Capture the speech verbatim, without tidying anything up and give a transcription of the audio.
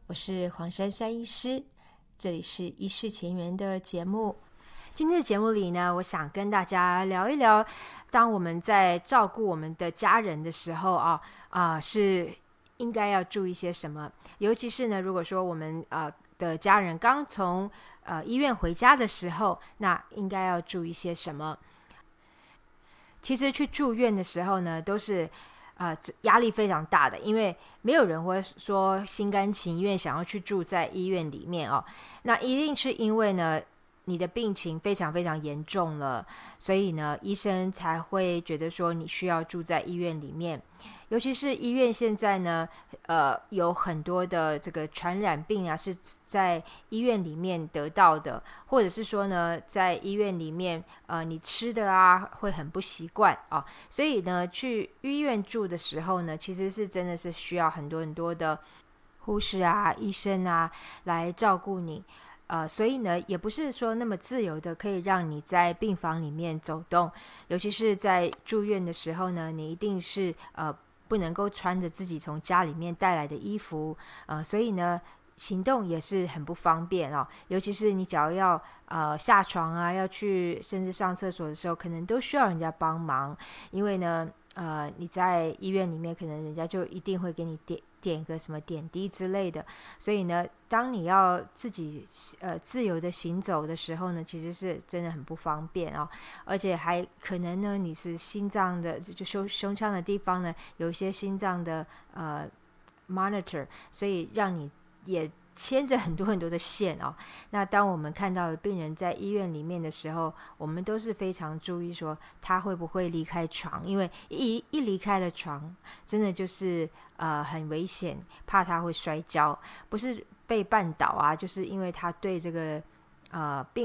我是黄珊珊医师，这里是医事前缘的节目。今天的节目里呢，我想跟大家聊一聊，当我们在照顾我们的家人的时候啊，啊、呃、是应该要注意些什么？尤其是呢，如果说我们呃的家人刚从呃医院回家的时候，那应该要注意些什么？其实去住院的时候呢，都是呃压力非常大的，因为没有人会说心甘情愿想要去住在医院里面哦。那一定是因为呢，你的病情非常非常严重了，所以呢，医生才会觉得说你需要住在医院里面。尤其是医院现在呢，呃，有很多的这个传染病啊，是在医院里面得到的，或者是说呢，在医院里面，呃，你吃的啊会很不习惯啊，所以呢，去医院住的时候呢，其实是真的是需要很多很多的护士啊、医生啊来照顾你。呃，所以呢，也不是说那么自由的可以让你在病房里面走动，尤其是在住院的时候呢，你一定是呃不能够穿着自己从家里面带来的衣服，呃，所以呢，行动也是很不方便哦。尤其是你只要要呃下床啊，要去甚至上厕所的时候，可能都需要人家帮忙，因为呢，呃，你在医院里面，可能人家就一定会给你点点个什么点滴之类的，所以呢，当你要自己呃自由的行走的时候呢，其实是真的很不方便哦，而且还可能呢，你是心脏的就胸胸腔的地方呢，有一些心脏的呃 monitor， 所以让你也牵着很多很多的线哦。那当我们看到病人在医院里面的时候，我们都是非常注意说他会不会离开床，因为一一离开了床，真的就是呃很危险，怕他会摔跤，不是被绊倒啊，就是因为他对这个呃病